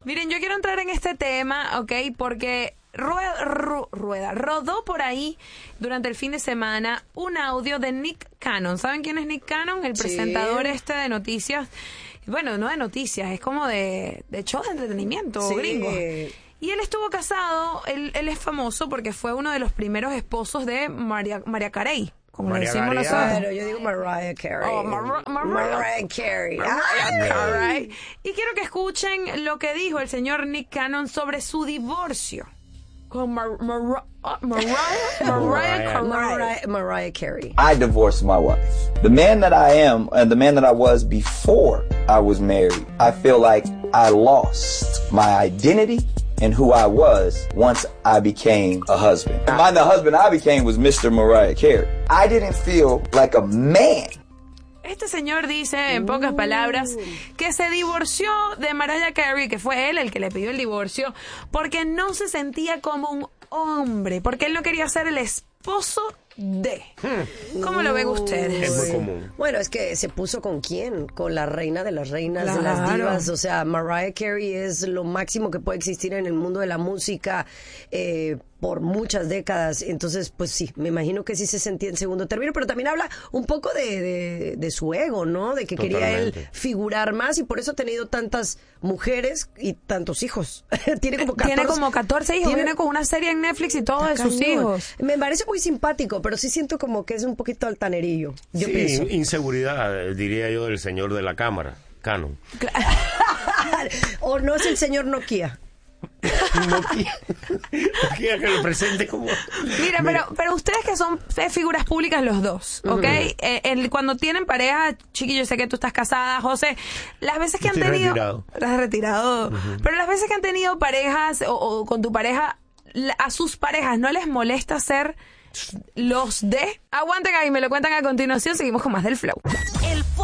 Miren, yo quiero entrar en este tema, ¿ok? Porque rodó por ahí durante el fin de semana un audio de Nick Cannon. ¿Saben quién es Nick Cannon? El presentador de noticias. Bueno, no de noticias, es como de show de entretenimiento gringo. Y él estuvo casado, él es famoso porque fue uno de los primeros esposos de Mariah Carey. Como le decimos nosotros. Pero yo digo Mariah Carey. Oh, Mariah Carey. Carey. Y quiero que escuchen lo que dijo el señor Nick Cannon sobre su divorcio con Mariah Carey. I divorced my wife. The man that I am and the man that I was before I was married, I feel like I lost my identity and who I was once I became a husband. And the husband I became was Mr. Mariah Carey. I didn't feel like a man. Este señor dice, en pocas palabras, que se divorció de Mariah Carey, que fue él el que le pidió el divorcio, porque no se sentía como un hombre, porque él no quería ser el esposo de. ¿Cómo lo ven ustedes? Es muy común. Bueno, es que se puso con quién, con la reina de las reinas, de las divas. O sea, Mariah Carey es lo máximo que puede existir en el mundo de la música por muchas décadas. Entonces, pues sí, me imagino que sí se sentía en segundo término, pero también habla un poco de su ego, ¿no? De que quería él figurar más y por eso ha tenido tantas mujeres y tantos hijos. Tiene como 14 hijos, viene con una serie en Netflix y todo de sus hijos. Me parece muy simpático, pero sí siento como que es un poquito altanerillo. Yo pienso. Inseguridad, diría yo, del señor de la cámara, Cannon. O no es el señor Nokia. Nokia que lo presente como... Mira, pero ustedes que son figuras públicas los dos, ¿ok? Cuando tienen pareja, Chiqui, yo sé que tú estás casada, José, las veces que han tenido... Estás retirado. Pero las veces que han tenido parejas o con tu pareja, a sus parejas, ¿no les molesta ser los de? Aguanten ahí, me lo cuentan a continuación, seguimos con más del Flow.